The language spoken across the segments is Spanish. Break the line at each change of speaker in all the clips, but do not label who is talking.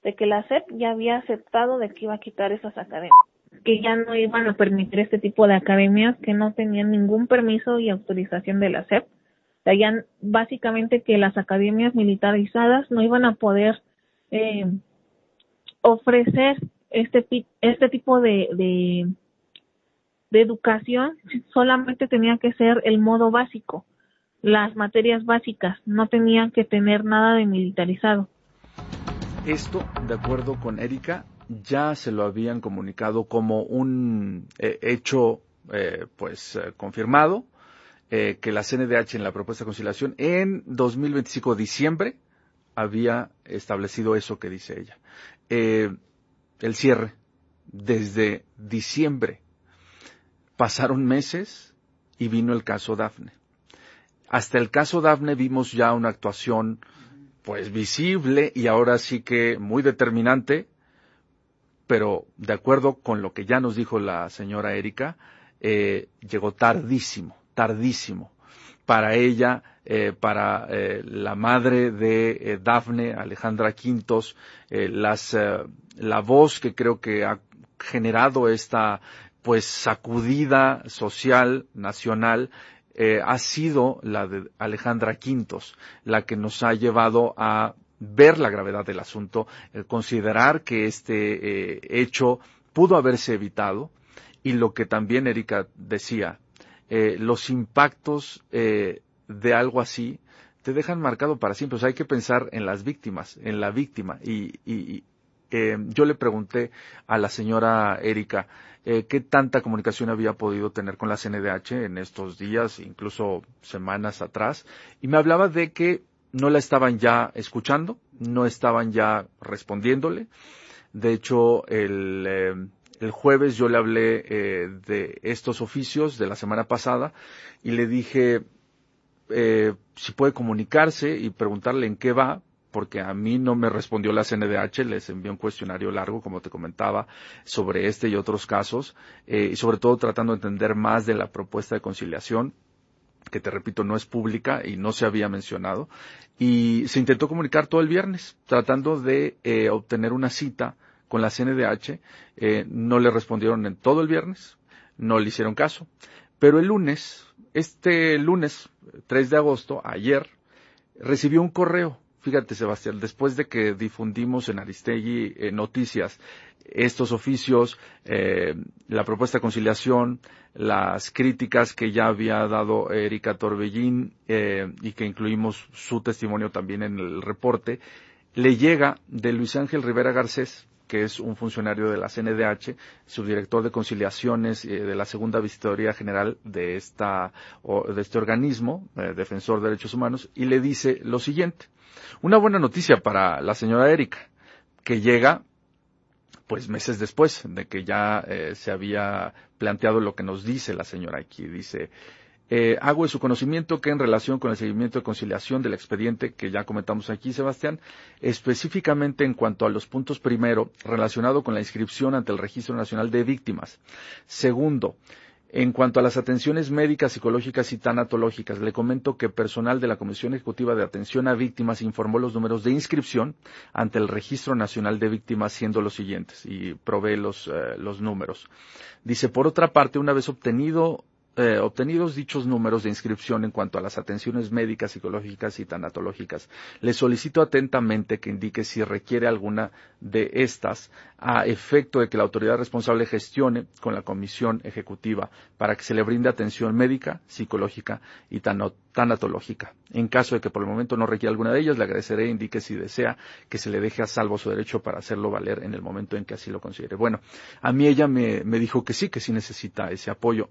de que la SEP ya había aceptado de que iba a quitar esas academias, que ya no iban a permitir este tipo de academias que no tenían ningún permiso y autorización de la SEP. O sea, ya básicamente que las academias militarizadas no iban a poder ofrecer este tipo de educación, solamente tenía que ser el modo básico, las materias básicas, no tenían que tener nada de militarizado.
Esto, de acuerdo con Erika, ya se lo habían comunicado como un hecho confirmado, que la CNDH en la propuesta de conciliación en 2025 diciembre había establecido eso que dice ella. El cierre desde diciembre. Pasaron meses y vino el caso Dafne. Hasta el caso Dafne vimos ya una actuación pues visible y ahora sí que muy determinante, pero de acuerdo con lo que ya nos dijo la señora Erika, llegó tardísimo. Para ella, para la madre de Dafne, Alejandra Quintos, la voz que creo que ha generado esta pues sacudida social, nacional, ha sido la de Alejandra Quintos, la que nos ha llevado a ver la gravedad del asunto, considerar que este hecho pudo haberse evitado, y lo que también Erika decía, los impactos de algo así te dejan marcado para siempre. O sea, hay que pensar en las víctimas, en la víctima. Y yo le pregunté a la señora Erika qué tanta comunicación había podido tener con la CNDH en estos días, incluso semanas atrás, y me hablaba de que no la estaban ya escuchando, no estaban ya respondiéndole. De hecho, el jueves yo le hablé de estos oficios de la semana pasada y le dije si puede comunicarse y preguntarle en qué va, porque a mí no me respondió la CNDH, les envió un cuestionario largo, como te comentaba, sobre este y otros casos, y sobre todo tratando de entender más de la propuesta de conciliación, que te repito, no es pública y no se había mencionado, y se intentó comunicar todo el viernes, tratando de obtener una cita con la CNDH, no le respondieron en todo el viernes, no le hicieron caso, pero el lunes, este lunes 3 de agosto, ayer, recibió un correo. Fíjate, Sebastián, después de que difundimos en Aristegui Noticias estos oficios, la propuesta de conciliación, las críticas que ya había dado Erika Torbellín y que incluimos su testimonio también en el reporte, le llega de Luis Ángel Rivera Garcés, que es un funcionario de la CNDH, subdirector de conciliaciones de la Segunda Visitaduría General de este organismo, defensor de derechos humanos, y le dice lo siguiente: una buena noticia para la señora Erika, que llega pues meses después de que ya se había planteado lo que nos dice la señora aquí. Dice: hago de su conocimiento que en relación con el seguimiento de conciliación del expediente que ya comentamos aquí, Sebastián, específicamente en cuanto a los puntos primero, relacionado con la inscripción ante el Registro Nacional de Víctimas. Segundo, en cuanto a las atenciones médicas, psicológicas y tanatológicas, le comento que personal de la Comisión Ejecutiva de Atención a Víctimas informó los números de inscripción ante el Registro Nacional de Víctimas, siendo los siguientes, y provee los números. Dice: por otra parte, una vez obtenidos dichos números de inscripción en cuanto a las atenciones médicas, psicológicas y tanatológicas, le solicito atentamente que indique si requiere alguna de estas a efecto de que la autoridad responsable gestione con la Comisión Ejecutiva para que se le brinde atención médica, psicológica y tanatológica. En caso de que por el momento no requiera alguna de ellas, le agradeceré indique si desea que se le deje a salvo su derecho para hacerlo valer en el momento en que así lo considere. Bueno, a mí ella me dijo que sí necesita ese apoyo.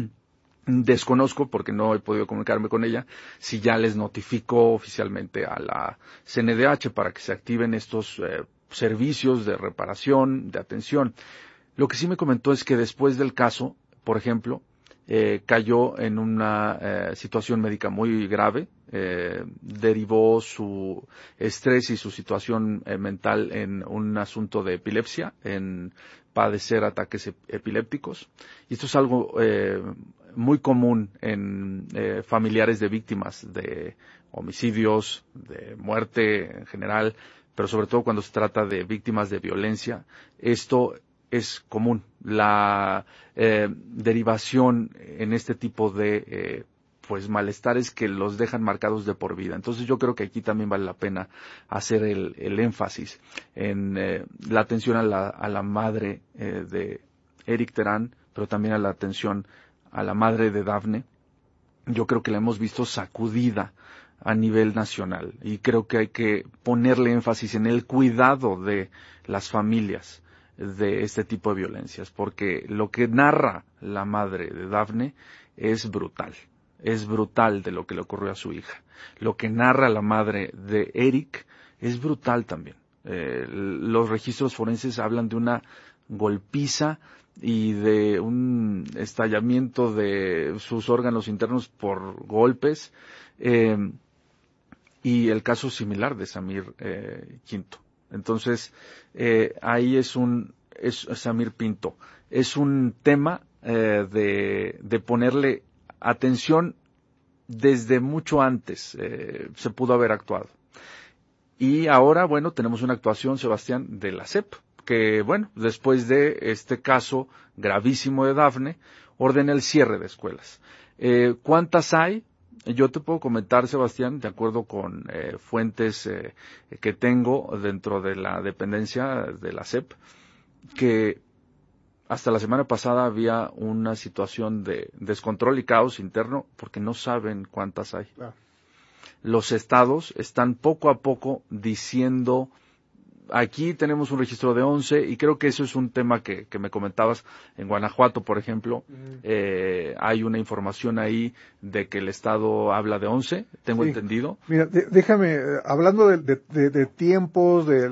Desconozco, porque no he podido comunicarme con ella, si ya les notificó oficialmente a la CNDH para que se activen estos servicios de reparación, de atención. Lo que sí me comentó es que después del caso, por ejemplo, cayó en una situación médica muy grave, derivó su estrés y su situación mental en un asunto de epilepsia, en padecer ataques epilépticos. Y esto es algo muy común en familiares de víctimas de homicidios, de muerte en general, pero sobre todo cuando se trata de víctimas de violencia, esto es común. La derivación en este tipo de pues malestares que los dejan marcados de por vida. Entonces yo creo que aquí también vale la pena hacer el énfasis en la atención a la madre de Eric Terán, pero también a la atención a la madre de Dafne. Yo creo que la hemos visto sacudida a nivel nacional y creo que hay que ponerle énfasis en el cuidado de las familias de este tipo de violencias, porque lo que narra la madre de Dafne es brutal de lo que le ocurrió a su hija. Lo que narra la madre de Eric es brutal también. Los registros forenses hablan de una golpiza y de un estallamiento de sus órganos internos por golpes, y el caso similar de Samir Quinto. Entonces, ahí es Samir Pinto. Es un tema de ponerle atención desde mucho antes. Se pudo haber actuado. Y ahora, bueno, tenemos una actuación, Sebastián, de la SEP, que, bueno, después de este caso gravísimo de Dafne, ordena el cierre de escuelas. ¿Cuántas hay? Yo te puedo comentar, Sebastián, de acuerdo con fuentes que tengo dentro de la dependencia de la SEP, que hasta la semana pasada había una situación de descontrol y caos interno porque no saben cuántas hay. Claro. Los estados están poco a poco diciendo, aquí tenemos un registro de 11, y creo que eso es un tema que me comentabas. En Guanajuato, por ejemplo, hay una información ahí de que el estado habla de 11, tengo entendido.
Mira, déjame, hablando de tiempos, de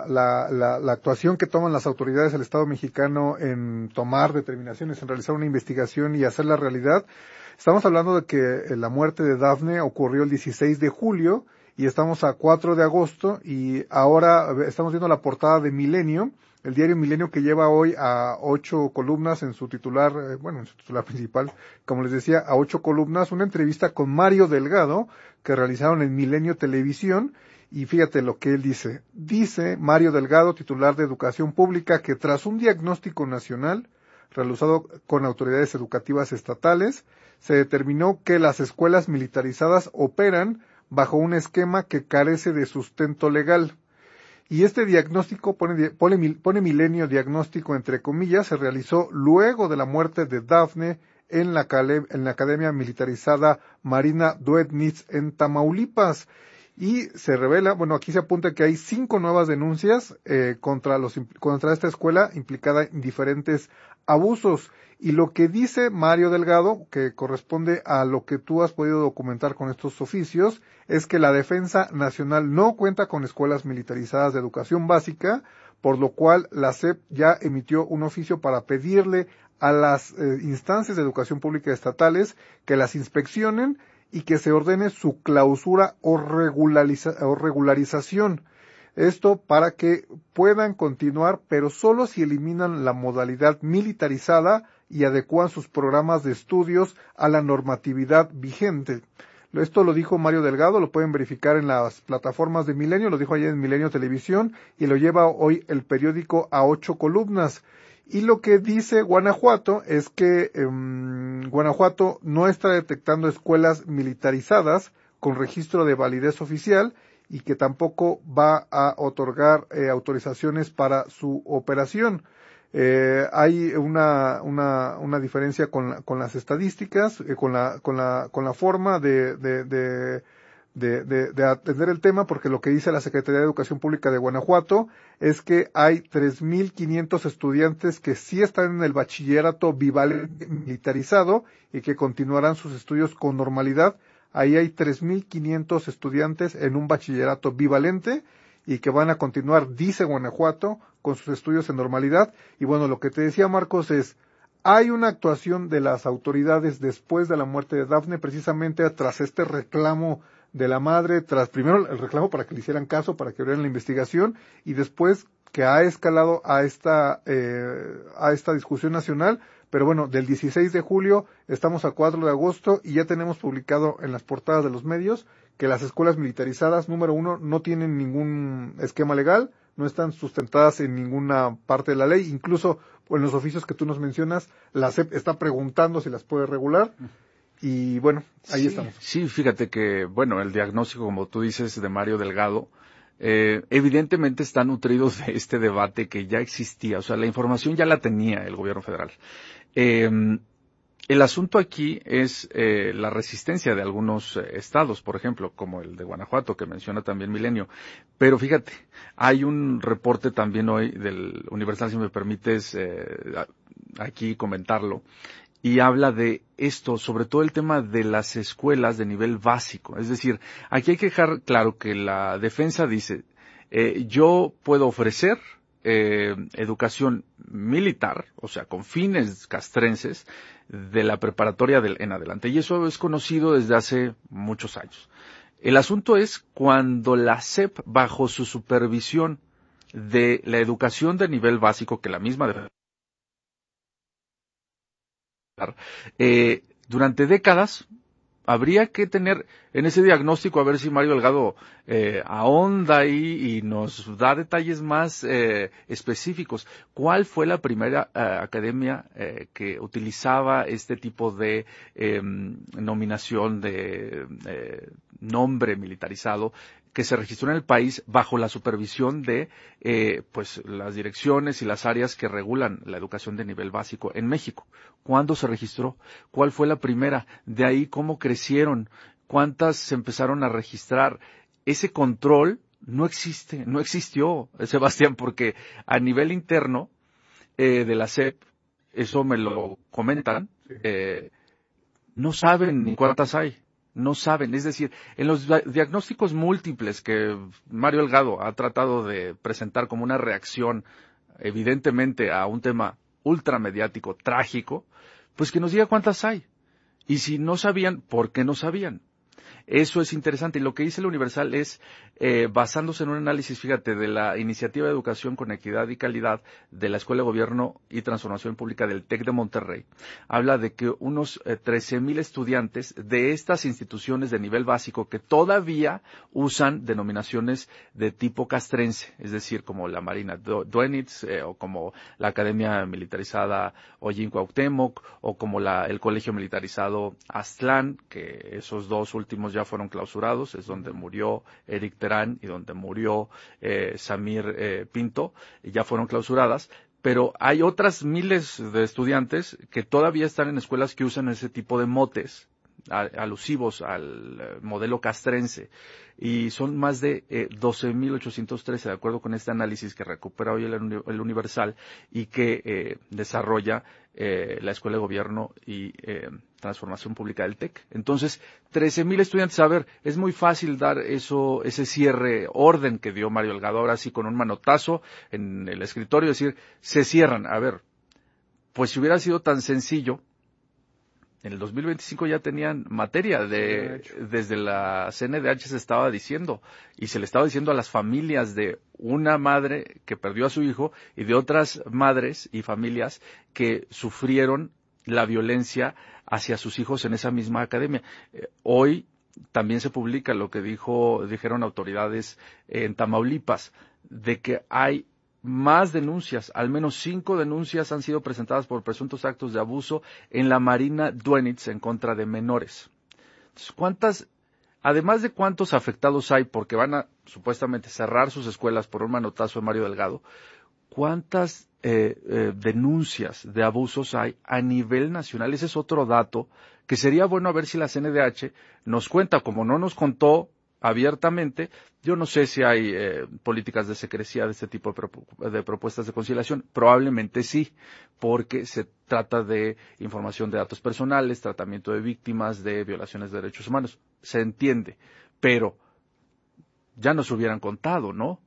la actuación que toman las autoridades del Estado mexicano en tomar determinaciones, en realizar una investigación y hacer la realidad, estamos hablando de que la muerte de Dafne ocurrió el 16 de julio, y estamos a 4 de agosto, y ahora estamos viendo la portada de Milenio, el diario Milenio, que lleva hoy a 8 columnas en su titular, en su titular principal, como les decía, a 8 columnas, una entrevista con Mario Delgado, que realizaron en Milenio Televisión, y fíjate lo que él dice. Dice Mario Delgado, titular de Educación Pública, que tras un diagnóstico nacional realizado con autoridades educativas estatales, se determinó que las escuelas militarizadas operan bajo un esquema que carece de sustento legal. Y este diagnóstico, pone Milenio diagnóstico entre comillas, se realizó luego de la muerte de Dafne en la Academia Militarizada Marina Duetnitz en Tamaulipas. Y se revela, aquí se apunta que hay 5 nuevas denuncias contra esta escuela implicada en diferentes abusos. Y lo que dice Mario Delgado, que corresponde a lo que tú has podido documentar con estos oficios, es que la Defensa Nacional no cuenta con escuelas militarizadas de educación básica, por lo cual la SEP ya emitió un oficio para pedirle a las instancias de educación pública estatales que las inspeccionen y que se ordene su clausura o regularización. Esto para que puedan continuar, pero solo si eliminan la modalidad militarizada y adecuan sus programas de estudios a la normatividad vigente. Esto lo dijo Mario Delgado, lo pueden verificar en las plataformas de Milenio, lo dijo ayer en Milenio Televisión, y lo lleva hoy el periódico a 8 columnas. Y lo que dice Guanajuato es que Guanajuato no está detectando escuelas militarizadas con registro de validez oficial, y que tampoco va a otorgar autorizaciones para su operación. Hay una diferencia con las estadísticas, con la forma de atender el tema, porque lo que dice la Secretaría de Educación Pública de Guanajuato es que hay 3,500 estudiantes que sí están en el bachillerato bivalente militarizado y que continuarán sus estudios con normalidad. Ahí hay 3,500 estudiantes en un bachillerato bivalente y que van a continuar, dice Guanajuato, con sus estudios en normalidad. Y lo que te decía, Marcos, es, hay una actuación de las autoridades después de la muerte de Dafne, precisamente tras este reclamo de la madre, tras primero el reclamo para que le hicieran caso, para que abrieran la investigación, y después que ha escalado a esta discusión nacional. Pero del 16 de julio estamos a 4 de agosto y ya tenemos publicado en las portadas de los medios que las escuelas militarizadas, número uno, no tienen ningún esquema legal, no están sustentadas en ninguna parte de la ley, incluso en los oficios que tú nos mencionas, la SEP está preguntando si las puede regular, y bueno, ahí estamos.
Sí, fíjate que, bueno, el diagnóstico, como tú dices, de Mario Delgado, evidentemente está nutrido de este debate que ya existía, o sea, la información ya la tenía el gobierno federal. El asunto aquí es la resistencia de algunos estados, por ejemplo, como el de Guanajuato, que menciona también Milenio. Pero fíjate, hay un reporte también hoy del Universal, si me permites aquí comentarlo, y habla de esto, sobre todo el tema de las escuelas de nivel básico. Es decir, aquí hay que dejar claro que la defensa dice, yo puedo ofrecer educación militar, o sea, con fines castrenses, de la preparatoria en adelante. Y eso es conocido desde hace muchos años. El asunto es cuando la SEP, bajo su supervisión de la educación de nivel básico, que la misma debe dar, durante décadas, habría que tener en ese diagnóstico, a ver si Mario Delgado ahonda ahí y nos da detalles más específicos. ¿Cuál fue la primera academia que utilizaba este tipo de nominación de nombre militarizado que se registró en el país bajo la supervisión de pues las direcciones y las áreas que regulan la educación de nivel básico en México? ¿Cuándo se registró? ¿Cuál fue la primera? De ahí, ¿cómo crecieron? ¿Cuántas se empezaron a registrar? Ese control no existió, Sebastián, porque a nivel interno de la SEP, eso me lo comentan, no saben ni cuántas hay. No saben, es decir, en los diagnósticos múltiples que Mario Delgado ha tratado de presentar como una reacción, evidentemente, a un tema ultramediático, trágico, pues que nos diga cuántas hay. Y si no sabían, ¿por qué no sabían? Eso es interesante. Y lo que dice el Universal es, basándose en un análisis, fíjate, de la Iniciativa de Educación con Equidad y Calidad de la Escuela de Gobierno y Transformación Pública del TEC de Monterrey, habla de que unos 13,000 estudiantes de estas instituciones de nivel básico que todavía usan denominaciones de tipo castrense, es decir, como la Marina Duenitz, o como la Academia Militarizada Ollín Cuauhtémoc, o como el Colegio Militarizado Aztlán, que esos dos últimos ya fueron clausurados, es donde murió Eric Terán y donde murió Samir Pinto, y ya fueron clausuradas, pero hay otras miles de estudiantes que todavía están en escuelas que usan ese tipo de motes alusivos al modelo castrense, y son más de 12,813, de acuerdo con este análisis que recupera hoy el Universal y que desarrolla la Escuela de Gobierno y Transformación Pública del TEC. Entonces, 13,000 estudiantes. A ver, es muy fácil dar ese cierre, orden que dio Mario Delgado, ahora sí con un manotazo en el escritorio, decir, se cierran. A ver, pues si hubiera sido tan sencillo, en el 2025 ya tenían materia desde la CNDH se estaba diciendo, y se le estaba diciendo a las familias de una madre que perdió a su hijo y de otras madres y familias que sufrieron la violencia hacia sus hijos en esa misma academia. Hoy también se publica lo que dijeron autoridades en Tamaulipas, de que hay más denuncias, al menos 5 denuncias han sido presentadas por presuntos actos de abuso en la Marina Duenitz en contra de menores. Entonces, además de cuántos afectados hay porque van a supuestamente cerrar sus escuelas por un manotazo de Mario Delgado, cuántas denuncias de abusos hay a nivel nacional? Ese es otro dato que sería bueno a ver si la CNDH nos cuenta, como no nos contó abiertamente. Yo no sé si hay políticas de secrecía de este tipo de propuestas de conciliación. Probablemente sí, porque se trata de información de datos personales, tratamiento de víctimas de violaciones de derechos humanos. Se entiende, pero ya nos hubieran contado, ¿no?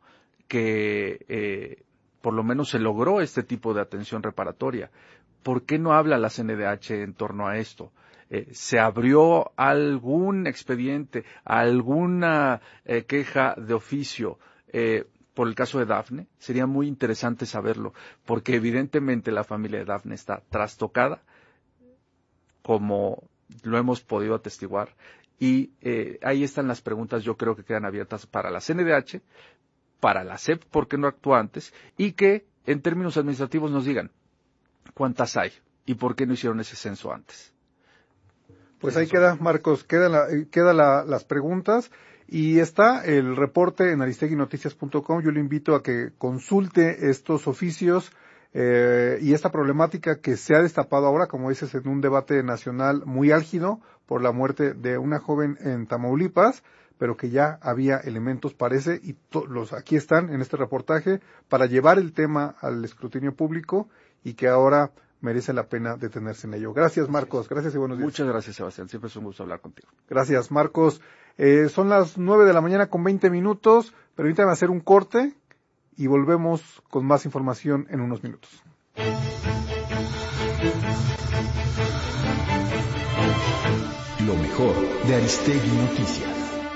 Que por lo menos se logró este tipo de atención reparatoria. ¿Por qué no habla la CNDH en torno a esto? ¿Se abrió algún expediente, alguna queja de oficio por el caso de Dafne? Sería muy interesante saberlo, porque evidentemente la familia de Dafne está trastocada, como lo hemos podido atestiguar, y ahí están las preguntas, yo creo que quedan abiertas para la CNDH, para la SEP, ¿por qué no actuó antes? Y que en términos administrativos nos digan cuántas hay y por qué no hicieron ese censo antes.
Pues ahí queda, Marcos, queda las preguntas y está el reporte en aristeguinoticias.com. Yo le invito a que consulte estos oficios y esta problemática que se ha destapado ahora, como dices, en un debate nacional muy álgido por la muerte de una joven en Tamaulipas, pero que ya había elementos, parece, y aquí están en este reportaje para llevar el tema al escrutinio público y que ahora merece la pena detenerse en ello. Gracias, Marcos. Gracias y buenos días.
Muchas gracias, Sebastián. Siempre es un gusto hablar contigo.
Gracias, Marcos. Son las 9:00 con 20 minutos. Permítame hacer un corte y volvemos con más información en unos minutos.
Lo mejor de Aristegui Noticias.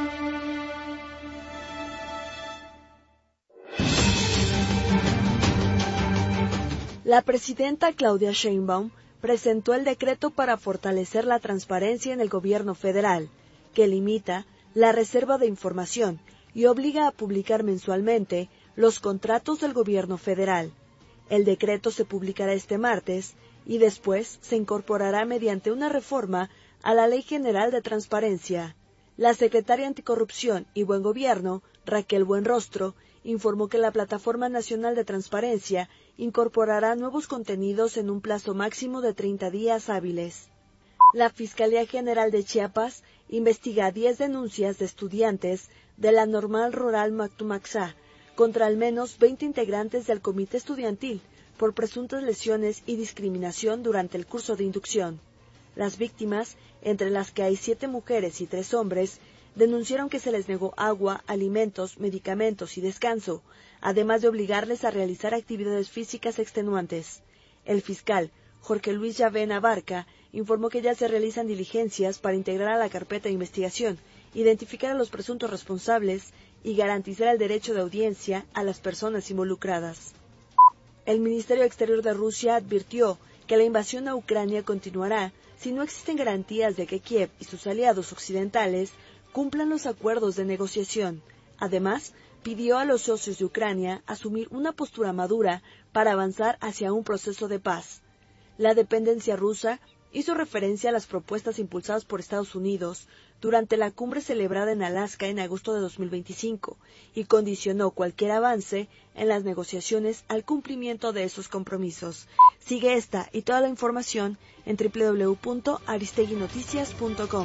La presidenta Claudia Sheinbaum presentó el decreto para fortalecer la transparencia en el gobierno federal, que limita la reserva de información y obliga a publicar mensualmente los contratos del gobierno federal. El decreto se publicará este martes y después se incorporará mediante una reforma a la Ley General de Transparencia. La secretaria Anticorrupción y Buen Gobierno, Raquel Buenrostro, informó que la Plataforma Nacional de Transparencia incorporará nuevos contenidos en un plazo máximo de 30 días hábiles. La Fiscalía General de Chiapas investiga 10 denuncias de estudiantes de la Normal Rural Mactumaxá contra al menos 20 integrantes del comité estudiantil por presuntas lesiones y discriminación durante el curso de inducción. Las víctimas, entre las que hay 7 mujeres y 3 hombres, denunciaron que se les negó agua, alimentos, medicamentos y descanso, además de obligarles a realizar actividades físicas extenuantes. El fiscal, Jorge Luis Llavena Barca, informó que ya se realizan diligencias para integrar a la carpeta de investigación, identificar a los presuntos responsables y garantizar el derecho de audiencia a las personas involucradas. El Ministerio Exterior de Rusia advirtió que la invasión a Ucrania continuará si no existen garantías de que Kiev y sus aliados occidentales cumplan los acuerdos de negociación. Además, pidió a los socios de Ucrania asumir una postura madura para avanzar hacia un proceso de paz. La dependencia rusa hizo referencia a las propuestas impulsadas por Estados Unidos durante la cumbre celebrada en Alaska en agosto de 2025 y condicionó cualquier avance en las negociaciones al cumplimiento de esos compromisos. Sigue esta y toda la información en www.aristeguinoticias.com.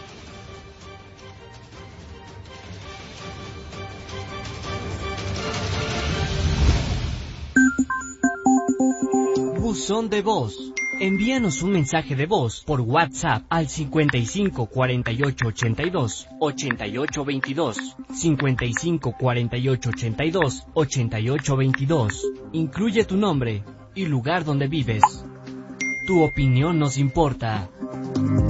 Buzón de voz. Envíanos un mensaje de voz por WhatsApp al 55 48 82 88 22, 55 48 82 88 22. Incluye tu nombre y lugar donde vives. Tu opinión nos importa.